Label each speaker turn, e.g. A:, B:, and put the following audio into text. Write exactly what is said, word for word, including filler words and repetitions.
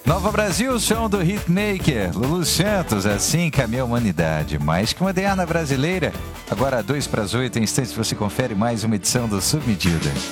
A: Nova Brasil, som do Hitmaker, Lulu Santos, assim caminha a humanidade, mais que moderna brasileira. Agora, dois para as oito, em instantes você confere mais uma edição do Submedida.